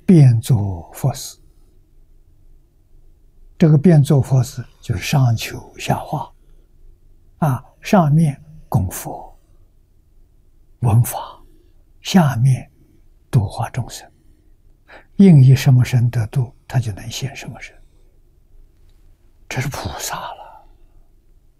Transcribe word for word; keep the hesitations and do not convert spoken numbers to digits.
变作佛事。这个变作佛事就是上求下化，啊，上面供佛闻法，下面度化众生。应以什么身得度，他就能现什么身。这是菩萨了。